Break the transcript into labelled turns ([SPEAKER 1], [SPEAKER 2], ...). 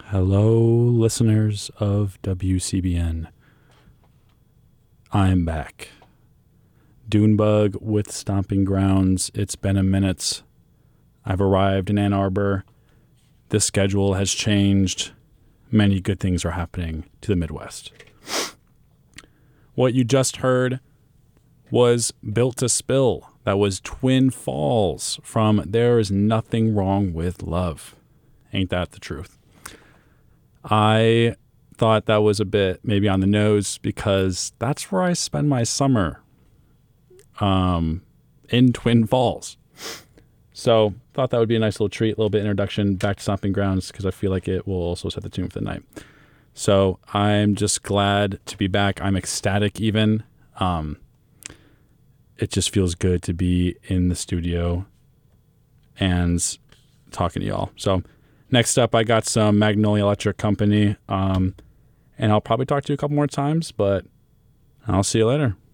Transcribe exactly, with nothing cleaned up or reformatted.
[SPEAKER 1] Hello, listeners of W C B N. I'm back. Dunebug with Stomping Grounds. It's been a minute. I've arrived in Ann Arbor. The schedule has changed. Many good things are happening to the Midwest. What you just heard was Built to Spill. That was Twin Falls from There Is Nothing Wrong with Love. Ain't that the truth? I thought that was a bit maybe on the nose because that's where I spend my summer, um, in Twin Falls. So thought that would be a nice little treat, a little bit introduction back to Stomping Grounds because I feel like it will also set the tune for the night. So I'm just glad to be back. I'm ecstatic even. Um, it just feels good to be in the studio and talking to y'all. So next up, I got some Magnolia Electric Company, um, and I'll probably talk to you a couple more times, but I'll see you later.